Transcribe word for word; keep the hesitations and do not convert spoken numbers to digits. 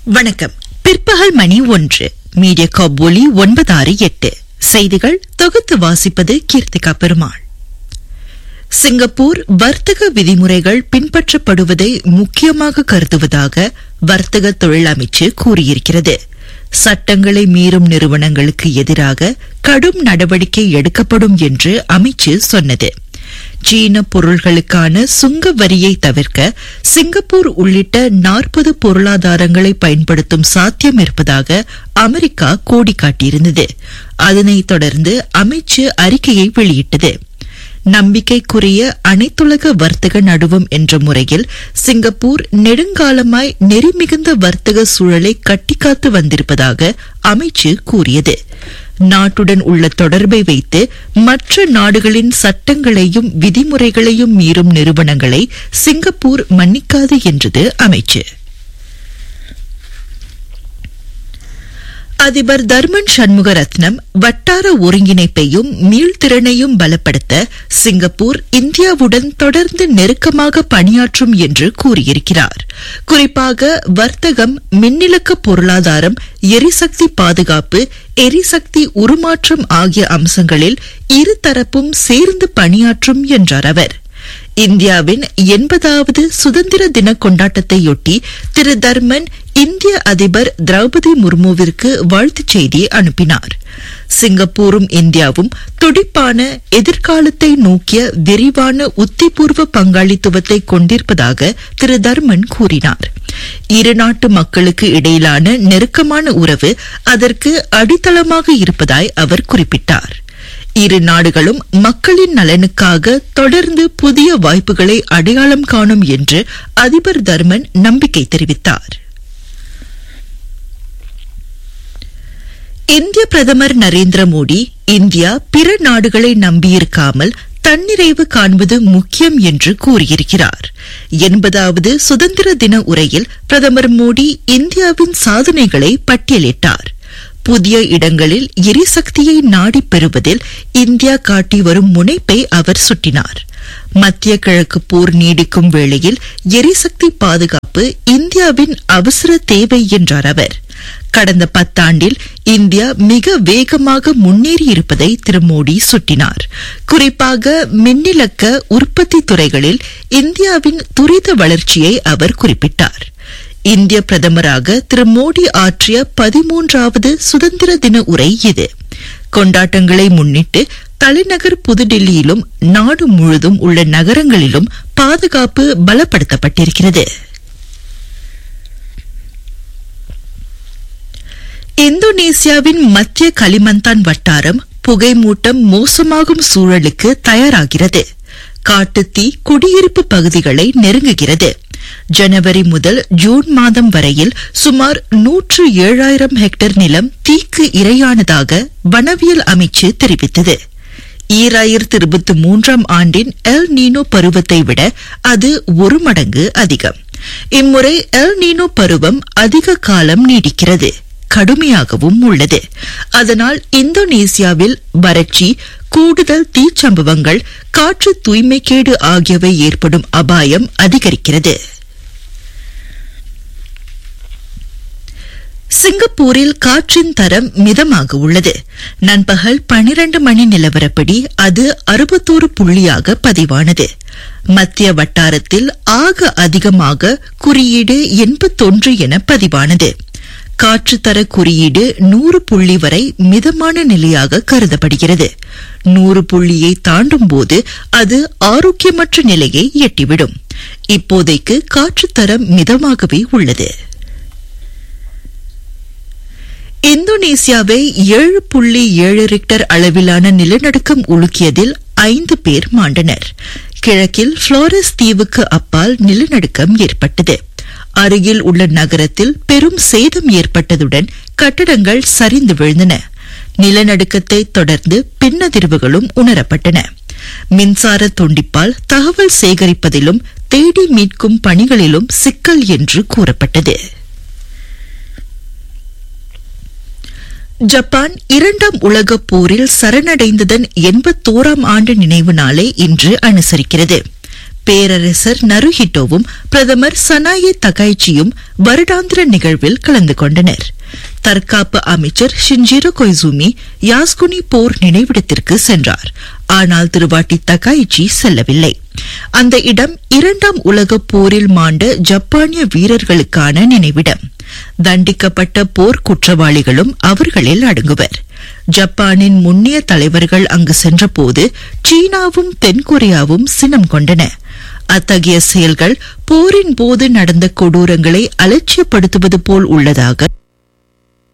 வணக்கம். பிற்பகல் மணி ஒன்று. மீடியா காப் ஒலி ஒன்பதாறு எட்டு. செய்திகள் தொகுத்து வாசிப்பது கீர்த்திகா பெருமாள். சிங்கப்பூர் வர்த்தக விதிமுறைகள் பின்பற்றப்படுவதை முக்கியமாக கருதுவதாக வர்த்தக தொழில் அமைச்சு கூறியிருக்கிறது. சட்டங்களை மீறும் நிறுவனங்களுக்கு எதிராக கடும் நடவடிக்கை எடுக்கப்படும் என்று அமைச்சு சொன்னது. சீன பொருள்களுக்கான சுங்க வரியை தவிர்க்க சிங்கப்பூர் உள்ளிட்ட நாற்பது பொருளாதாரங்களை பயன்படுத்தும் சாத்தியம் இருப்பதாக அமெரிக்கா கோடி காட்டியிருந்தது. அதனைத் தொடர்ந்து அமைச்சு அறிக்கையை வெளியிட்டது. நம்பிக்கைக்குரிய அனைத்துலக வர்த்தக நடுவம் என்ற முறையில் சிங்கப்பூர் நெடுங்காலமாய் நெறிமிகுந்த வர்த்தக சூழலை கட்டிக்காத்து வந்திருப்பதாக அமைச்சு கூறியது. நாட்டுடன் உள்ள தொடர்பை வைத்து மற்ற நாடுகளின் சட்டங்களையும் விதிமுறைகளையும் மீறும் நிறுவனங்களை சிங்கப்பூர் மன்னிக்காது என்றது அமைச்சு. அதிபர் தர்மன் சண்முகரத்னம் வட்டார ஒருங்கிணைப்பையும் மீள்திறனையும் பலப்படுத்த சிங்கப்பூர் இந்தியாவுடன் தொடர்ந்து நெருக்கமாக பணியாற்றும் என்று கூறியிருக்கிறார். குறிப்பாக வர்த்தகம், மின்னிலக்க பொருளாதாரம், எரிசக்தி பாதுகாப்பு, எரிசக்தி உருமாற்றம் ஆகிய அம்சங்களில் இருதரப்பும் சேர்ந்து பணியாற்றும் என்றார் அவர். இந்தியாவின் எண்பதாவது சுதந்திர தின கொண்டாட்டத்தையொட்டி திரு தர்மன் இந்திய அதிபர் திரௌபதி முர்முவிற்கு வாழ்த்துச் செய்தி அனுப்பினார். சிங்கப்பூரும் இந்தியாவும் துடிப்பான எதிர்காலத்தை நோக்கிய விரிவான உத்திபூர்வ பங்காளித்துவத்தை கொண்டிருப்பதாக திரு தர்மன் கூறினார். இருநாட்டு மக்களுக்கு இடையிலான நெருக்கமான உறவு அதற்கு அடித்தளமாக இருப்பதாய் அவர் குறிப்பிட்டார். இரு நாடுகளும் மக்களின் நலனுக்காக தொடர்ந்து புதிய வாய்ப்புகளை அடையாளம் காணும் என்று அதிபர் தர்மன் நம்பிக்கை தெரிவித்தார். இந்திய பிரதமர் நரேந்திர மோடி இந்தியா பிற நாடுகளை நம்பியிருக்காமல் தன்னிறைவு காண்பது முக்கியம் என்று கூறியிருக்கிறார். எண்பதாவது சுதந்திர தின உரையில் பிரதமர் மோடி இந்தியாவின் சாதனைகளை பட்டியலிட்டார். புதிய இடங்களில் எரிசக்தியை நாடிப் பெறுவதில் இந்தியா காட்டி வரும் முனைப்பை அவர் சுட்டினார். மத்திய கிழக்கு போர் நீடிக்கும் வேளையில் எரிசக்தி பாதுகாப்பு இந்தியாவின் அவசர தேவை என்றார் அவர். கடந்த பத்தாண்டில் இந்தியா மிக வேகமாக முன்னேறியிருப்பதை திரு மோடி சுட்டினார். குறிப்பாக மின்னிலக்க உற்பத்தி துறைகளில் இந்தியாவின் துரித வளர்ச்சியை அவர் குறிப்பிட்டார். இந்திய பிரதமராக திரு மோடி ஆற்றிய பதிமூன்றாவது சுதந்திர தின உரை இது. கொண்டாட்டங்களை முன்னிட்டு தலைநகர் புதுடில்லியிலும் நாடு முழுதும் உள்ள நகரங்களிலும் பாதுகாப்பு பலப்படுத்தப்பட்டிருக்கிறது. இந்தோனேசியாவின் மத்திய கலிமந்தான் வட்டாரம் புகைமூட்டம் மோசமாகும் சூழலுக்கு தயாராகிறது. காட்டுத்தீ குடியிருப்பு பகுதிகளை நெருங்குகிறது. ஜனவரி முதல் ஜூன் மாதம் வரையில் சுமார் நூற்று ஏழாயிரம் ஹெக்டேர் நிலம் தீக்கு இரையானதாக வனவியல் அமைச்சு தெரிவித்தது. ஈராயிரத்து இருபத்தி மூன்றாம் ஆண்டின் எல் நீனோ பருவத்தை விட அது ஒரு மடங்கு அதிகம். இம்முறை எல் நீனோ பருவம் அதிக காலம் நீடிக்கிறது, கடுமையாகவும் உள்ளது. அதனால் இந்தோனேசியாவில் வறட்சி, கூடுதல் தீச்சம்பவங்கள், காற்று தூய்மைக்கேடு ஆகியவை ஏற்படும் அபாயம் அதிகரிக்கிறது. சிங்கப்பூரில் காற்றின் தரம் மிதமாக உள்ளது. நண்பகல் பனிரண்டு மணி நிலவரப்படி அது அறுபத்தோரு புள்ளியாக பதிவானது. மத்திய வட்டாரத்தில் ஆக அதிகமாக குறியீடு எண்பத்தொன்று என பதிவானது. காற்றுத்தர குறியீடு நூறு புள்ளி வரை மிதமான நிலையாக கருதப்படுகிறது. நூறு புள்ளியை தாண்டும் போது அது ஆரோக்கியமற்ற நிலையை எட்டிவிடும். இப்போதைக்கு காற்றுத்தரம் மிதமாகவே உள்ளது. இந்தோனேசியாவை ஏழு புள்ளி ஏழு ரிக்டர் அளவிலான நிலநடுக்கம் உலுக்கியதில் ஐந்து பேர் மாண்டனர். கிழக்கில் புளோரஸ் தீவுக்கு அப்பால் நிலநடுக்கம் ஏற்பட்டது. அருகில் உள்ள நகரத்தில் பெரும் சேதம் ஏற்பட்டதுடன் கட்டடங்கள் சரிந்து விழுந்தன. நிலநடுக்கத்தை தொடர்ந்து பின்னதிர்வுகளும் உணரப்பட்டன. மின்சார துண்டிப்பால் தகவல் சேகரிப்பதிலும் தேடி மீட்கும் பணிகளிலும் சிக்கல் என்று கூறப்பட்டது. ஜப்பான் இரண்டாம் உலகப் போரில் சரணடைந்ததன் எண்பத்தோராம் ஆண்டு நினைவு நாளை இன்று அனுசரிக்கிறது. பேரரசர் நருஹிட்டோவும் பிரதமர் சனாயே தகாய்ச்சியும் வருடாந்திர நிகழ்வில் கலந்து கொண்டனர். தற்காப்பு அமைச்சர் ஷின்ஜிரோ கொய்சூமி யாஸ்குனி போர் நினைவிடத்திற்கு சென்றார். ஆனால் திருவாட்டி தகாய்ச்சி செல்லவில்லை. அந்த இடம் இரண்டாம் உலகப் போரில் மாண்ட ஜப்பானிய வீரர்களுக்கான நினைவிடம். தண்டிக்கப்பட்ட போர் குற்றவாளிகளும் அவர்களில் அடங்குவர். ஜப்பானின் முன்னிய தலைவர்கள் அங்கு சென்றபோது சீனாவும் தென்கொரியாவும் சினம் கொண்டன. அத்தகைய செயல்கள் போரின் போது நடந்த கொடூரங்களை அலட்சியப்படுத்துவது போல் உள்ளதாக